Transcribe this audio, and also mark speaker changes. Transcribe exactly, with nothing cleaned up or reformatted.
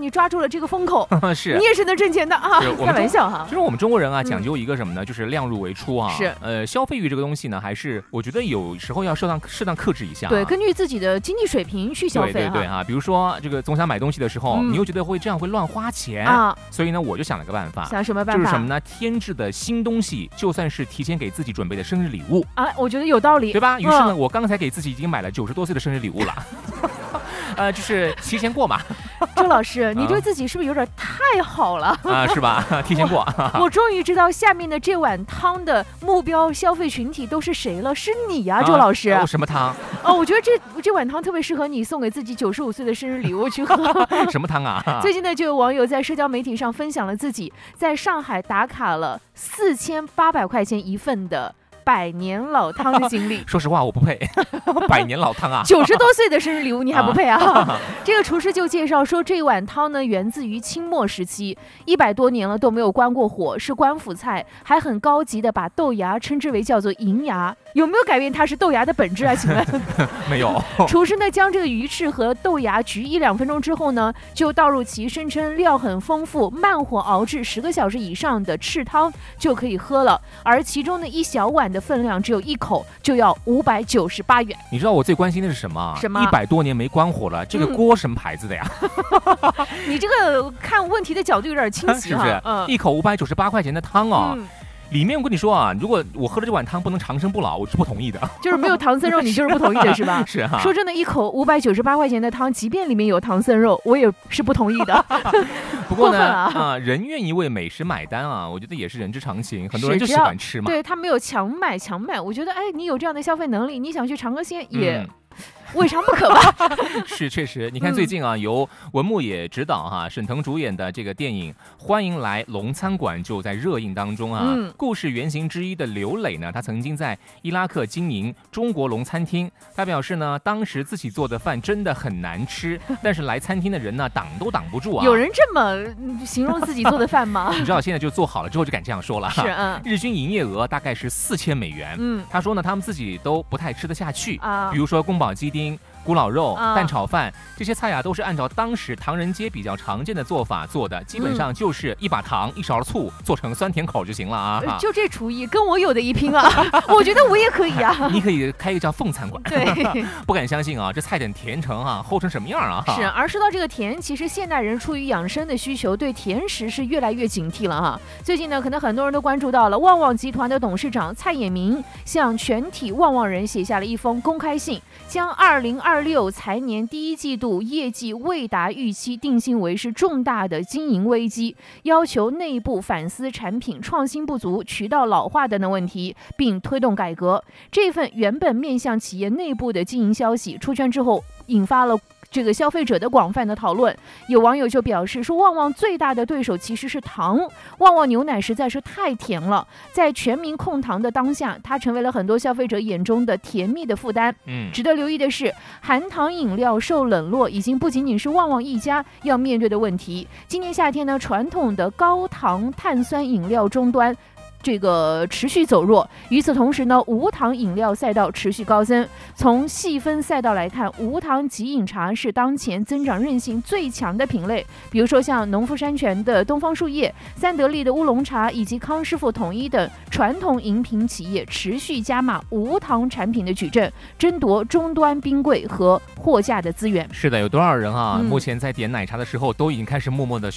Speaker 1: 你抓住了这个风口，
Speaker 2: 是
Speaker 1: 你也是能挣钱的啊！开玩笑哈。
Speaker 2: 就是我们中国人啊，讲究一个什么呢？就是量入为出啊。
Speaker 1: 是，
Speaker 2: 呃，消费欲这个东西呢，还是我觉得有时候要适当适当克制一下。
Speaker 1: 对，根据自己的经济水平去消费。
Speaker 2: 对对对啊，比如说这个总想买东西的时候，你又觉得会这样会乱花钱啊，所以呢，我就想了个办法。
Speaker 1: 想什么办法？
Speaker 2: 就是什么呢？添置的新东西，就算是提前给自己准备的生日礼物
Speaker 1: 啊，我觉得有道理，
Speaker 2: 对吧？于是呢，我刚才给自己已经买了九十多岁的生日礼物了。呃，就是提前过嘛。
Speaker 1: 周老师，你对自己是不是有点太好了
Speaker 2: 啊？是吧？提前过。
Speaker 1: 我, 我终于知道下面的这碗汤的目标消费群体都是谁了，是你呀、啊，周老师。
Speaker 2: 啊、什么汤？
Speaker 1: 哦，我觉得这这碗汤特别适合你送给自己九十五岁的生日礼物去喝。
Speaker 2: 什么汤啊？
Speaker 1: 最近呢，就有网友在社交媒体上分享了自己在上海打卡了四千八百块钱一份的百年老汤的经历。
Speaker 2: 说实话，我不配。百年老汤啊，
Speaker 1: 九十多岁的生日礼物你还不配啊？啊这个厨师就介绍说，这碗汤呢源自于清末时期，一百多年了都没有关过火，是官府菜，还很高级的把豆芽称之为叫做银芽。有没有改变它是豆芽的本质啊？请问
Speaker 2: 没有。
Speaker 1: 厨师呢将这个鱼翅和豆芽焗一两分钟之后呢，就倒入其声称料很丰富，慢火熬制十个小时以上的赤汤就可以喝了。而其中的一小碗的分量只有一口，就要五百九十八元。
Speaker 2: 你知道我最关心的是什么？
Speaker 1: 什么？
Speaker 2: 一百多年没关火了，这个锅什么牌子的呀？
Speaker 1: 嗯、你这个看问题的角度有点清晰，
Speaker 2: 是不是？嗯、一口五百九十八块钱的汤哦。嗯里面我跟你说啊，如果我喝了这碗汤不能长生不老，我是不同意的。
Speaker 1: 就是没有唐僧肉，你就是不同意的是吧？
Speaker 2: 是啊。
Speaker 1: 说真的，一口五百九十八块钱的汤，即便里面有唐僧肉，我也是不同意的。
Speaker 2: 不过呢，啊、呃，人愿意为美食买单啊，我觉得也是人之常情。很多人就喜欢吃嘛。
Speaker 1: 对，他没有强买强卖，我觉得，哎，你有这样的消费能力，你想去尝个鲜也。嗯未尝不可吧？
Speaker 2: 是，确实，你看最近啊，嗯、由文牧野执导哈、啊，沈腾主演的这个电影《欢迎来龙餐馆》就在热映当中啊。嗯、故事原型之一的刘磊呢，他曾经在伊拉克经营中国龙餐厅。他表示呢，当时自己做的饭真的很难吃，但是来餐厅的人呢，挡都挡不住啊。
Speaker 1: 有人这么形容自己做的饭吗？
Speaker 2: 你知道现在就做好了之后就敢这样说了。
Speaker 1: 是嗯。
Speaker 2: 日均营业额大概是四千美元。嗯。他说呢，他们自己都不太吃得下去啊，比如说宫保鸡丁。咕老肉、蛋炒饭、啊、这些菜呀、啊，都是按照当时唐人街比较常见的做法做的，基本上就是一把糖、一勺醋，做成酸甜口就行了啊。
Speaker 1: 就这厨艺跟我有的一拼啊！我觉得我也可以啊。
Speaker 2: 你可以开一个叫凤餐馆。
Speaker 1: 对，
Speaker 2: 不敢相信啊，这菜点甜成啊，齁成什么样啊？
Speaker 1: 是。而说到这个甜，其实现代人出于养生的需求，对甜食是越来越警惕了啊。最近呢，可能很多人都关注到了，旺旺集团的董事长蔡衍明向全体旺旺人写下了一封公开信，将二零二。二六财年第一季度业绩未达预期定性为是重大的经营危机，要求内部反思产品创新不足、渠道老化等等问题，并推动改革。这份原本面向企业内部的经营消息出圈之后，引发了这个消费者的广泛的讨论。有网友就表示说，旺旺最大的对手其实是糖，旺旺牛奶实在是太甜了，在全民控糖的当下，它成为了很多消费者眼中的甜蜜的负担。嗯，值得留意的是，含糖饮料受冷落已经不仅仅是旺旺一家要面对的问题。今年夏天呢，传统的高糖碳酸饮料终端这个持续走弱，与此同时呢，无糖饮料赛道持续高增。从细分赛道来看，无糖即饮茶是当前增长韧性最强的品类。比如说像农夫山泉的东方树叶、三得利的乌龙茶以及康师傅、统一等传统饮品企业持续加码无糖产品的矩阵，争夺终端冰柜和货架的资源。
Speaker 2: 是的，有多少人啊？嗯、目前在点奶茶的时候都已经开始默默的